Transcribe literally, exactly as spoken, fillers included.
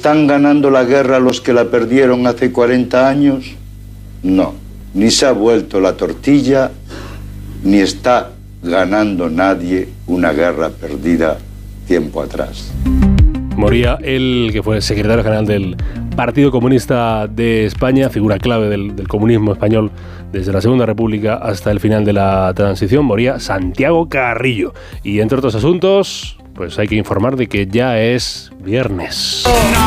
¿Están ganando la guerra los que la perdieron hace cuarenta años? No, ni se ha vuelto la tortilla, ni está ganando nadie una guerra perdida tiempo atrás. Moría el que fue secretario general del Partido Comunista de España, figura clave del, del comunismo español desde la Segunda República hasta el final de la transición. Moría Santiago Carrillo. Y entre otros asuntos, pues hay que informar de que ya es viernes.